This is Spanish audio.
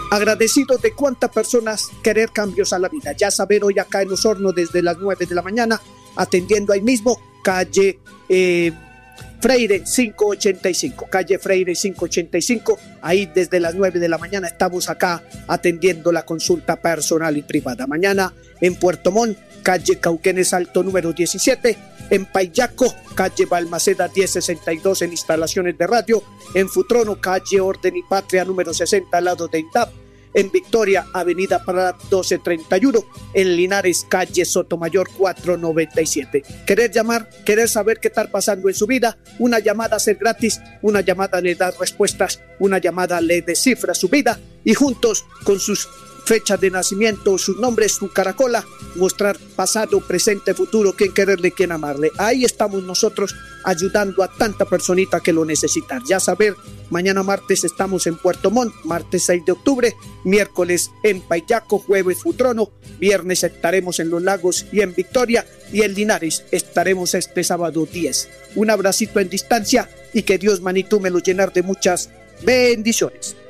agradecido de cuántas personas querer cambios a la vida. Ya saber, hoy acá en Osorno desde las 9 de la mañana, atendiendo ahí mismo, calle Freire 585, calle Freire 585, ahí desde las 9 de la mañana estamos acá atendiendo la consulta personal y privada. Mañana en Puerto Montt, calle Cauquenes Alto número 17, en Payaco, calle Balmaceda 1062 en instalaciones de radio, en Futrono, calle Orden y Patria número 60 al lado de INDAP, en Victoria, avenida Prat 1231, en Linares, calle Sotomayor 497. Querer llamar, querer saber qué está pasando en su vida, una llamada a ser gratis, una llamada le da respuestas, una llamada le descifra su vida y juntos con sus fechas de nacimiento, sus nombres, su caracola, mostrar pasado, presente, futuro, quién quererle, quién amarle. Ahí estamos nosotros ayudando a tanta personita que lo necesita. Ya saber, mañana martes estamos en Puerto Montt, martes 6 de octubre, miércoles en Payaco, jueves Futrono, viernes estaremos en Los Lagos y en Victoria, y en Linares estaremos este sábado 10. Un abracito en distancia y que Dios, manito, me lo llenar de muchas bendiciones.